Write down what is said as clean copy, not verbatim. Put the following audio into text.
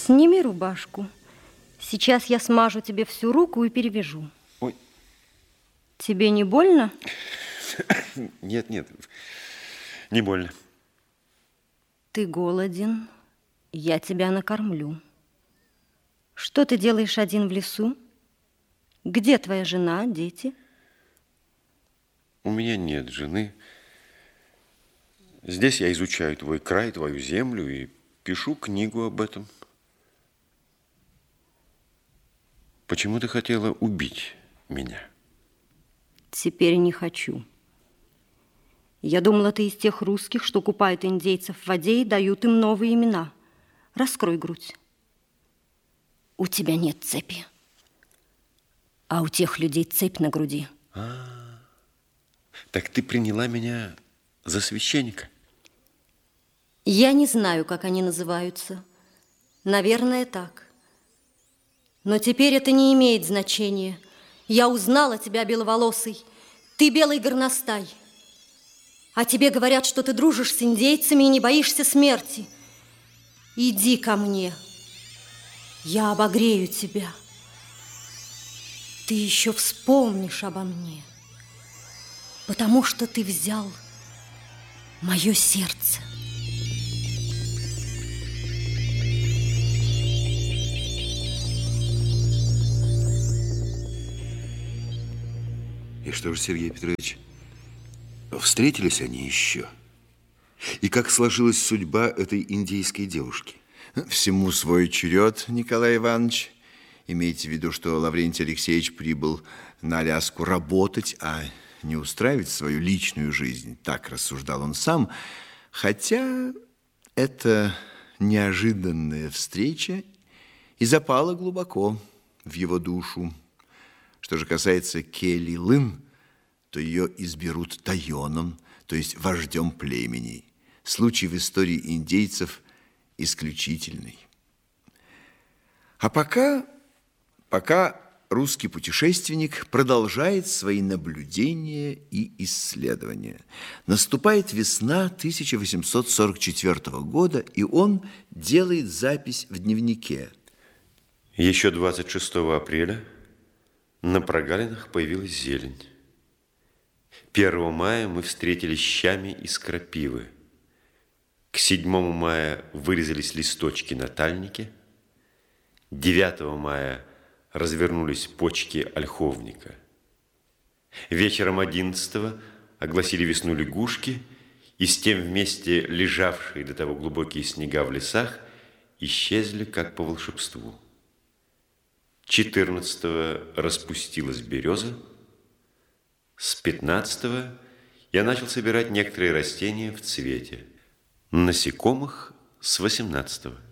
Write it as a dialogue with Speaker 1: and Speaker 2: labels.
Speaker 1: Сними рубашку. Сейчас я смажу тебе всю руку и перевяжу.
Speaker 2: Ой.
Speaker 1: Тебе не больно?
Speaker 2: Нет, нет, не больно.
Speaker 1: Ты голоден, я тебя накормлю. Что ты делаешь один в лесу? Где твоя жена, дети?
Speaker 2: У меня нет жены. Здесь я изучаю твой край, твою землю и пишу книгу об этом. Почему ты хотела убить меня?
Speaker 1: Теперь не хочу. Я думала, ты из тех русских, что купают индейцев в воде и дают им новые имена. Раскрой грудь. У тебя нет цепи. А у тех людей цепь на груди.
Speaker 2: Так ты приняла меня за священника?
Speaker 1: Я не знаю, как они называются. Наверное, так. Но теперь это не имеет значения. Я узнала тебя, беловолосый. Ты белый горностай. А тебе говорят, что ты дружишь с индейцами и не боишься смерти. Иди ко мне. Я обогрею тебя. Ты еще вспомнишь обо мне, потому что ты взял мое сердце.
Speaker 3: И что же, Сергей Петрович, встретились они еще? И как сложилась судьба этой индейской девушки?
Speaker 4: Всему свой черед, Николай Иванович. Имейте в виду, что Лаврентий Алексеевич прибыл на Аляску работать, а не устраивать свою личную жизнь. Так рассуждал он сам. Хотя эта неожиданная встреча и запала глубоко в его душу. Что же касается Келли Лын, то ее изберут Тайоном, то есть вождем племени. Случай в истории индейцев исключительный. А пока русский путешественник продолжает свои наблюдения и исследования. Наступает весна 1844 года, и он делает запись в дневнике.
Speaker 2: Еще 26 апреля на прогалинах появилась зелень. 1 мая мы встретили щами из крапивы. К 7 мая вырезались листочки на тальнике. 9 мая развернулись почки ольховника. Вечером 11-го огласили весну лягушки, и с тем вместе лежавшие до того глубокие снега в лесах исчезли, как по волшебству. 14-го распустилась береза. С 15-го я начал собирать некоторые растения в цвете. Насекомых с 18-го.